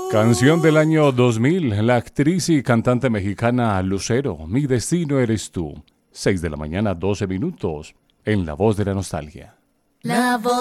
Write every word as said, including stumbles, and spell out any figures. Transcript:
Canción del año dos mil, la actriz y cantante mexicana Lucero, Mi destino eres tú. seis de la mañana, doce minutos, en La Voz de la Nostalgia. La voz